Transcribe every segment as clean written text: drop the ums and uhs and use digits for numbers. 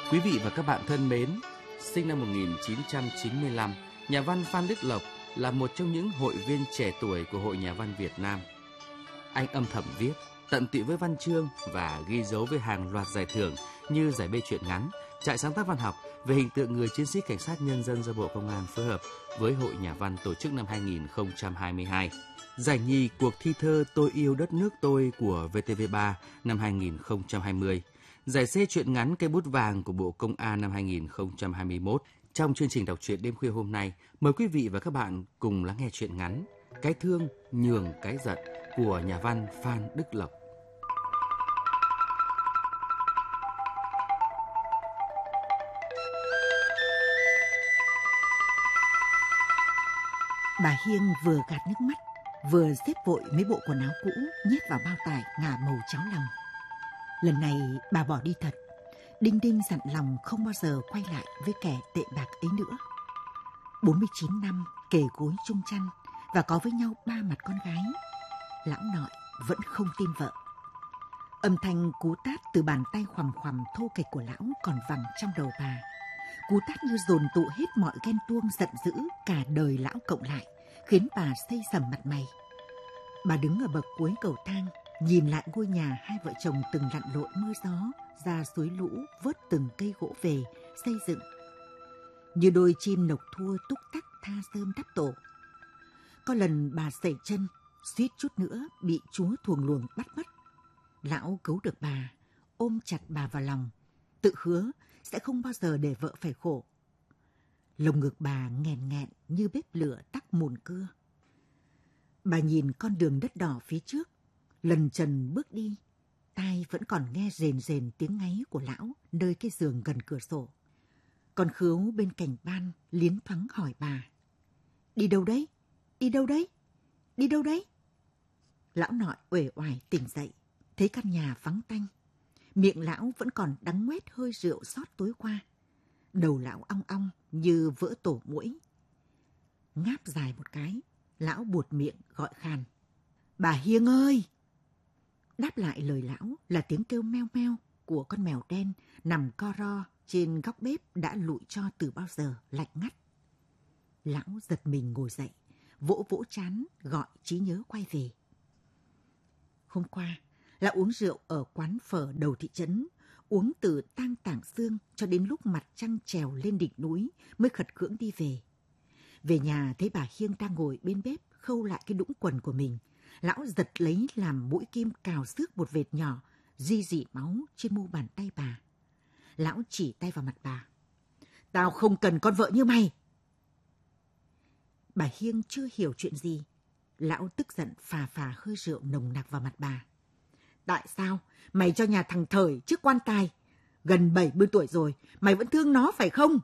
Quý vị và các bạn thân mến, sinh năm 1995, nhà văn Phan Đức Lộc là một trong những hội viên trẻ tuổi của Hội Nhà văn Việt Nam. Anh âm thầm viết, tận tụy với văn chương và ghi dấu với hàng loạt giải thưởng như giải B truyện ngắn, trại sáng tác văn học về hình tượng người chiến sĩ cảnh sát nhân dân do Bộ Công an phối hợp với Hội Nhà văn tổ chức năm 2022. Giải nhì cuộc thi thơ Tôi yêu đất nước tôi của VTV3 năm 2020. Giải C truyện ngắn Cây bút vàng của Bộ Công an năm 2021. Trong chương trình đọc truyện đêm khuya hôm nay, mời quý vị và các bạn cùng lắng nghe truyện ngắn Cái thương nhường cái giận của nhà văn Phan Đức Lộc. Bà Hiên vừa gạt nước mắt, vừa xếp vội mấy bộ quần áo cũ nhét vào bao tải ngả màu cháo lòng. Lần này bà bỏ đi thật. Đinh Đinh dặn lòng không bao giờ quay lại với kẻ tệ bạc ấy nữa. 49 năm kề gối chung chăn và có với nhau 3 mặt con gái, lão nội vẫn không tin vợ. Âm thanh cú tát từ bàn tay khoằm khoằm thô kệch của lão còn vẳng trong đầu bà. Cú tát như dồn tụ hết mọi ghen tuông giận dữ cả đời lão cộng lại, khiến bà xây sầm mặt mày. Bà đứng ở bậc cuối cầu thang, nhìn lại ngôi nhà hai vợ chồng từng lặn lội mưa gió, ra suối lũ vớt từng cây gỗ về, xây dựng. Như đôi chim nộc thua túc tắc tha rơm đắp tổ. Có lần bà sẩy chân, suýt chút nữa bị chúa thuồng luồng bắt mất. Lão cứu được bà, ôm chặt bà vào lòng, tự hứa sẽ không bao giờ để vợ phải khổ. Lồng ngực bà nghẹn nghẹn như bếp lửa tắc mùn cưa. Bà nhìn con đường đất đỏ phía trước, lần trần bước đi, tai vẫn còn nghe rền rền tiếng ngáy của lão nơi cái giường gần cửa sổ. Con Khứu bên cạnh ban liến thoáng hỏi bà: "Đi đâu đấy? Đi đâu đấy? Đi đâu đấy?" Lão nội uể oải tỉnh dậy, thấy căn nhà vắng tanh. Miệng lão vẫn còn đắng ngoét hơi rượu sót tối qua. Đầu lão ong ong như vỡ tổ muỗi. Ngáp dài một cái, lão buột miệng gọi khàn: "Bà Hiên ơi!" Đáp lại lời lão là tiếng kêu meo meo của con mèo đen nằm co ro trên góc bếp đã lụi cho từ bao giờ, lạnh ngắt. Lão giật mình ngồi dậy, vỗ vỗ trán gọi trí nhớ quay về. Hôm qua, lão uống rượu ở quán phở đầu thị trấn, uống từ tang tảng xương cho đến lúc mặt trăng trèo lên đỉnh núi mới khật khưỡng đi về. Về nhà thấy bà Hiên đang ngồi bên bếp khâu lại cái đũng quần của mình. Lão giật lấy làm mũi kim cào xước một vệt nhỏ, ri rỉ máu trên mu bàn tay bà. Lão chỉ tay vào mặt bà: "Tao không cần con vợ như mày." Bà Hiên chưa hiểu chuyện gì. Lão tức giận phà phà hơi rượu nồng nặc vào mặt bà: "Tại sao mày cho nhà thằng Thời trước quan tài? Gần 70 tuổi rồi, mày vẫn thương nó phải không?"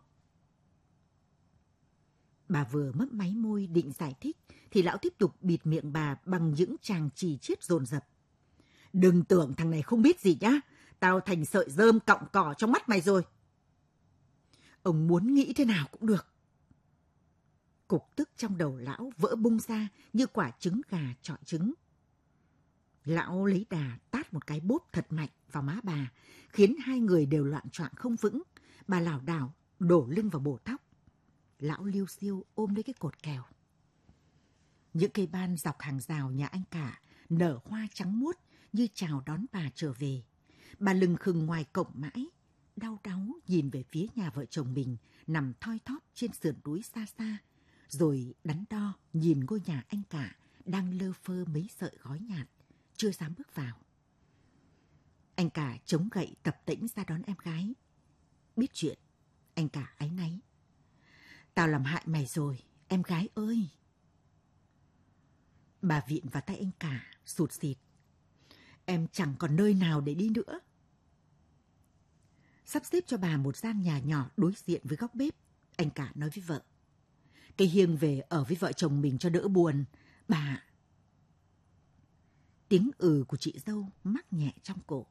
Bà vừa mấp máy môi định giải thích thì lão tiếp tục bịt miệng bà bằng những tràng chì chiết dồn dập: "Đừng tưởng thằng này không biết gì nhá. Tao thành sợi rơm cọng cỏ trong mắt mày rồi." Ông muốn nghĩ thế nào cũng được. Cục tức trong đầu lão vỡ bung ra như quả trứng gà trọi trứng. Lão lấy đà tát một cái bốp thật mạnh vào má bà, khiến hai người đều loạng choạng không vững. Bà lảo đảo đổ lưng vào bổ tóc. Lão liêu xiêu ôm lấy cái cột kèo. Những cây ban dọc hàng rào nhà anh cả nở hoa trắng muốt như chào đón bà trở về. Bà lừng khừng ngoài cổng mãi, đau đáu nhìn về phía nhà vợ chồng mình nằm thoi thóp trên sườn núi xa xa, rồi đắn đo nhìn ngôi nhà anh cả đang lơ phơ mấy sợi gói nhạt, chưa dám bước vào. Anh cả chống gậy tập tễnh ra đón em gái. Biết chuyện, anh cả áy náy: "Tao làm hại mày rồi, em gái ơi." Bà vịn vào tay anh cả, sụt sịt: "Em chẳng còn nơi nào để đi nữa." Sắp xếp cho bà một gian nhà nhỏ đối diện với góc bếp, anh cả nói với vợ: "Cái Hiên về ở với vợ chồng mình cho đỡ buồn, bà." Tiếng của chị dâu mắc nhẹ trong cổ.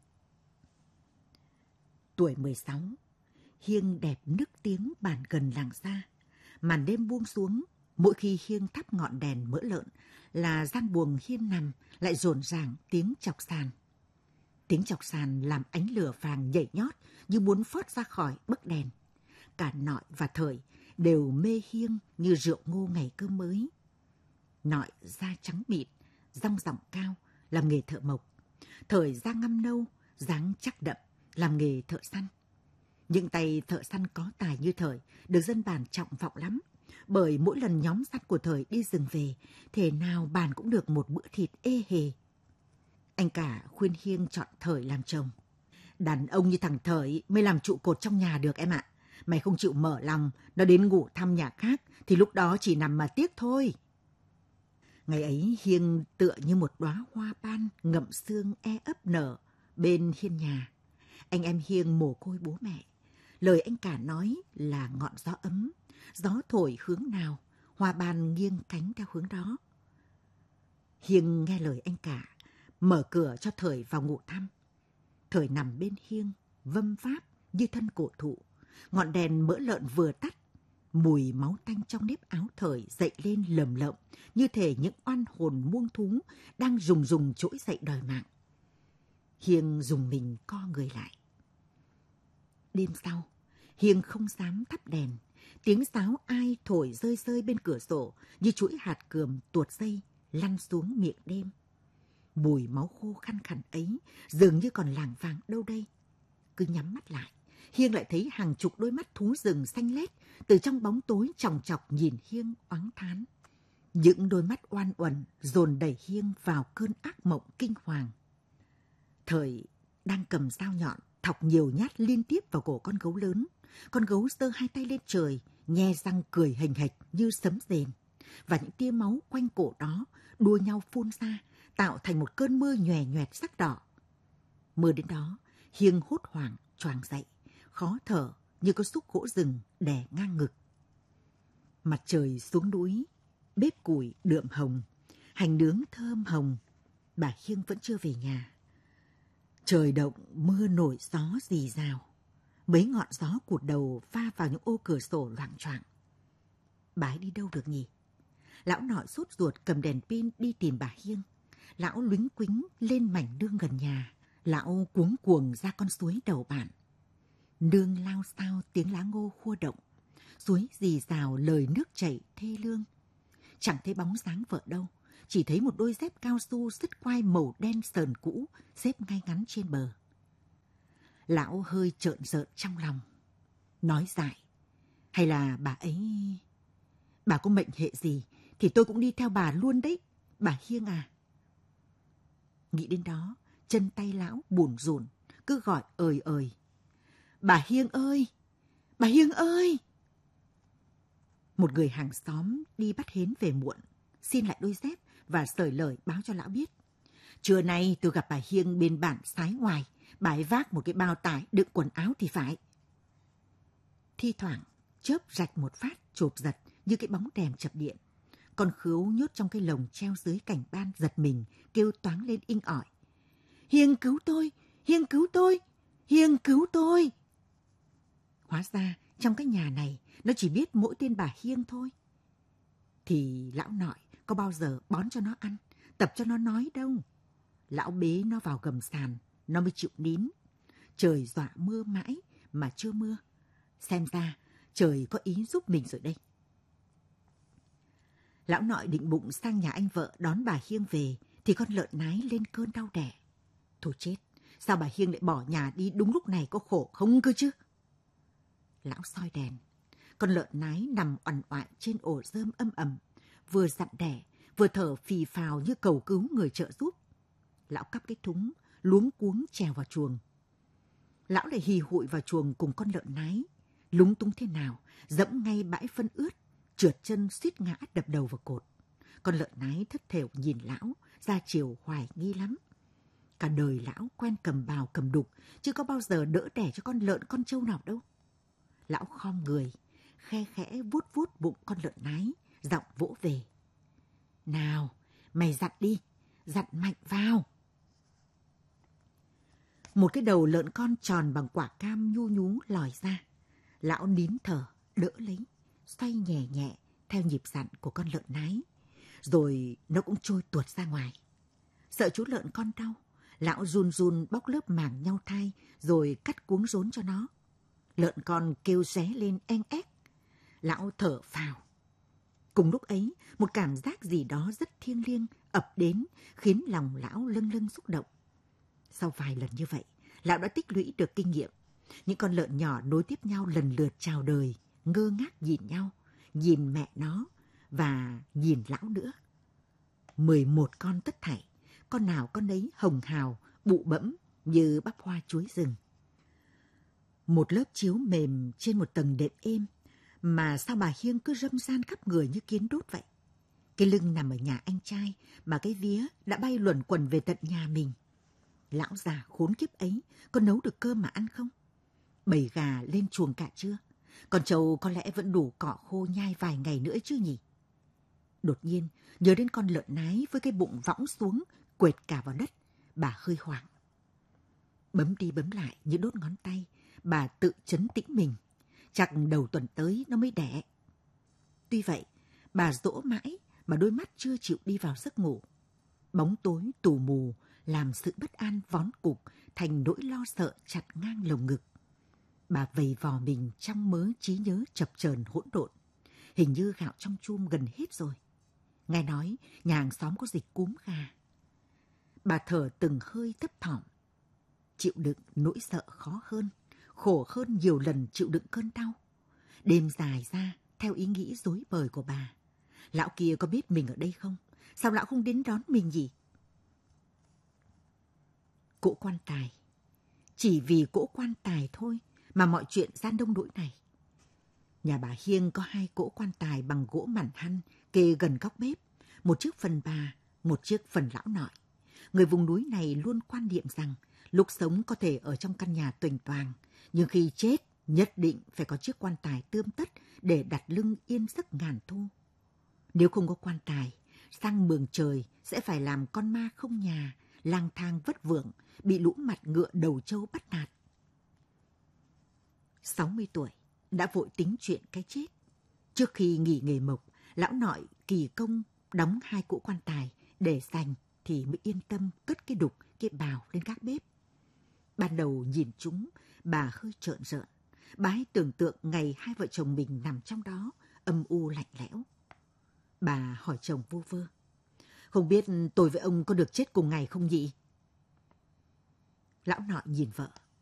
Tuổi 16, Hiên đẹp nức tiếng bàn gần làng xa. Màn đêm buông xuống, mỗi khi Hiên thắp ngọn đèn mỡ lợn là gian buồng Hiên nằm lại rộn ràng tiếng chọc sàn. Tiếng chọc sàn làm ánh lửa vàng nhảy nhót như muốn phớt ra khỏi bức đèn. Cả Nội và Thời đều mê Hiêng như rượu ngô ngày cơm mới. Nội da trắng mịn, dong dỏng cao, làm nghề thợ mộc. Thời da ngăm nâu, dáng chắc đậm, làm nghề thợ săn. Những tay thợ săn có tài như Thời được dân bản trọng vọng lắm. Bởi mỗi lần nhóm săn của Thời đi rừng về, thể nào bản cũng được một bữa thịt ê hề. Anh cả khuyên Hiêng chọn Thời làm chồng. Đàn ông như thằng Thời mới làm trụ cột trong nhà được em ạ. Mày không chịu mở lòng, nó đến ngủ thăm nhà khác, thì lúc đó chỉ nằm mà tiếc thôi. Ngày ấy Hiêng tựa như một đóa hoa ban ngậm sương e ấp nở bên hiên nhà. Anh em Hiêng mồ côi bố mẹ. Lời anh cả nói là ngọn gió ấm, gió thổi hướng nào, hoa ban nghiêng cánh theo hướng đó. Hiêng nghe lời anh cả, mở cửa cho Thời vào ngủ thăm. Thời nằm bên Hiêng, vâm váp như thân cổ thụ. Ngọn đèn mỡ lợn vừa tắt, mùi máu tanh trong nếp áo Thời dậy lên lầm lợm, như thể những oan hồn muông thú đang rùng rùng trỗi dậy đòi mạng. Hiêng rùng mình co người lại. Đêm sau, Hiêng không dám thắp đèn. Tiếng sáo ai thổi rơi rơi bên cửa sổ như chuỗi hạt cườm tuột dây lăn xuống miệng đêm. Mùi máu khô khăn khẳn ấy dường như còn lảng vảng đâu đây. Cứ nhắm mắt lại, Hiêng lại thấy hàng chục đôi mắt thú rừng xanh lét từ trong bóng tối chòng chọc nhìn Hiêng oáng thán. Những đôi mắt oan uẩn dồn đẩy Hiêng vào cơn ác mộng kinh hoàng. Thời đang cầm dao nhọn thọc nhiều nhát liên tiếp vào cổ con gấu lớn. Con gấu giơ hai tay lên trời, nhe răng cười hềnh hệch như sấm rền. Và những tia máu quanh cổ đó đua nhau phun ra, tạo thành một cơn mưa nhòe nhoẹt sắc đỏ. Mưa đến đó, Hiêng hốt hoảng choàng dậy, khó thở như có xúc gỗ rừng đè ngang ngực. Mặt trời xuống núi, bếp củi đượm hồng, hành nướng thơm hồng. Bà Hiêng vẫn chưa về nhà. Trời động, mưa nổi, gió rì rào. Mấy ngọn gió cụt đầu va vào những ô cửa sổ loạng choạng. Bà ấy đi đâu được nhỉ? Lão Nội sốt ruột cầm đèn pin đi tìm bà Hiêng. Lão luính quính lên mảnh nương gần nhà. Lão cuống cuồng ra con suối đầu bản. Nương lao sao tiếng lá ngô khua động. Suối rì rào lời nước chảy thê lương. Chẳng thấy bóng dáng vợ đâu. Chỉ thấy một đôi dép cao su sứt quai màu đen sờn cũ xếp ngay ngắn trên bờ. Lão hơi trợn rợn trong lòng. Nói dại. Hay là bà ấy... Bà có mệnh hệ gì thì tôi cũng đi theo bà luôn đấy, bà Hiêng à. Nghĩ đến đó, chân tay lão bủn rủn, cứ gọi ời ời. Bà Hiêng ơi! Bà Hiêng ơi! Một người hàng xóm đi bắt hến về muộn, xin lại đôi dép và sởi lời báo cho lão biết. Trưa nay tôi gặp bà Hiêng bên bản Sái ngoài, bà ấy vác một cái bao tải đựng quần áo thì phải. Thi thoảng, chớp rạch một phát chộp giật như cái bóng đèn chập điện. Con khứu nhốt trong cái lồng treo dưới cành ban giật mình, kêu toáng lên inh ỏi. Hiêng cứu tôi! Hiêng cứu tôi! Hiêng cứu tôi! Hóa ra, trong cái nhà này, nó chỉ biết mỗi tên bà Hiêng thôi. Thì lão Nội có bao giờ bón cho nó ăn, tập cho nó nói đâu. Lão bế nó vào gầm sàn, nó mới chịu nín. Trời dọa mưa mãi mà chưa mưa. Xem ra, trời có ý giúp mình rồi đây. Lão Nội định bụng sang nhà anh vợ đón bà Hiêng về, thì con lợn nái lên cơn đau đẻ. Thôi chết, sao bà Hiêng lại bỏ nhà đi đúng lúc này, có khổ không cơ chứ? Lão soi đèn, con lợn nái nằm oằn oại trên ổ rơm âm ầm, vừa dặn đẻ, vừa thở phì phào như cầu cứu người trợ giúp. Lão cắp cái thúng, luống cuống trèo vào chuồng. Lão lại hì hụi vào chuồng cùng con lợn nái, lúng túng thế nào, dẫm ngay bãi phân ướt, trượt chân suýt ngã đập đầu vào cột. Con lợn nái thất thểu nhìn lão, ra chiều hoài nghi lắm. Cả đời lão quen cầm bào cầm đục, chứ có bao giờ đỡ đẻ cho con lợn con trâu nào đâu. Lão khom người, khe khẽ vuốt vuốt bụng con lợn nái, giọng vỗ về. Nào, mày dặn đi, dặn mạnh vào. Một cái đầu lợn con tròn bằng quả cam nhu nhú lòi ra. Lão nín thở, đỡ lấy, xoay nhẹ nhẹ theo nhịp dặn của con lợn nái. Rồi nó cũng trôi tuột ra ngoài. Sợ chú lợn con đau, Lão run run bóc lớp màng nhau thai rồi cắt cuống rốn cho nó. Lợn con kêu ré lên eng ép. Lão thở phào. Cùng lúc ấy, một cảm giác gì đó rất thiêng liêng ập đến khiến lòng lão lâng lâng xúc động. Sau vài lần như vậy, lão đã tích lũy được kinh nghiệm. Những con lợn nhỏ nối tiếp nhau lần lượt chào đời, ngơ ngác nhìn nhau, nhìn mẹ nó và nhìn lão nữa. 11 con tất thảy, con nào con ấy hồng hào, bụ bẫm như bắp hoa chuối rừng. Một lớp chiếu mềm trên một tầng đệm êm, mà sao bà Hiêng cứ râm ran khắp người như kiến đốt vậy. Cái lưng nằm ở nhà anh trai, mà cái vía đã bay luẩn quẩn về tận nhà mình. Lão già khốn kiếp ấy, có nấu được cơm mà ăn không? Bầy gà lên chuồng cả chưa? Còn trâu có lẽ vẫn đủ cỏ khô nhai vài ngày nữa chứ nhỉ? Đột nhiên, nhớ đến con lợn nái với cái bụng võng xuống, quệt cả vào đất, bà hơi hoảng. Bấm đi bấm lại như đốt ngón tay, bà tự trấn tĩnh mình. Chắc đầu tuần tới nó mới đẻ. Tuy vậy, bà dỗ mãi mà đôi mắt chưa chịu đi vào giấc ngủ. Bóng tối tù mù làm sự bất an vón cục thành nỗi lo sợ chặt ngang lồng ngực. Bà vầy vò mình trong mớ trí nhớ chập chờn hỗn độn. Hình như gạo trong chum gần hết rồi. Nghe nói nhà hàng xóm có dịch cúm gà. Bà thở từng hơi thấp thỏm. Chịu đựng nỗi sợ khó hơn, khổ hơn nhiều lần chịu đựng cơn đau. Đêm dài ra, theo ý nghĩ rối bời của bà. Lão kia có biết mình ở đây không? Sao lão không đến đón mình nhỉ? Cỗ quan tài. Chỉ vì cỗ quan tài thôi mà mọi chuyện gian đông nỗi này. Nhà bà Hiêng có 2 cỗ quan tài bằng gỗ mẳn hăn kê gần góc bếp. Một chiếc phần bà, một chiếc phần lão nội. Người vùng núi này luôn quan niệm rằng lúc sống có thể ở trong căn nhà tuềnh toàng, nhưng khi chết nhất định phải có chiếc quan tài tươm tất để đặt lưng yên giấc ngàn thu. Nếu không có quan tài, sang mường trời sẽ phải làm con ma không nhà, lang thang vất vưởng, bị lũ mặt ngựa đầu trâu bắt nạt. 60 tuổi, đã vội tính chuyện cái chết. Trước khi nghỉ nghề mộc, lão nội kỳ công đóng 2 cỗ quan tài để dành thì mới yên tâm cất cái đục, cái bào lên các bếp. Ban đầu nhìn chúng, bà hơi trợn rợn. Bà ấy tưởng tượng ngày 2 vợ chồng mình nằm trong đó, âm u lạnh lẽo. Bà hỏi chồng vu vơ. Không biết tôi với ông có được chết cùng ngày không nhỉ? Lão nội nhìn vợ.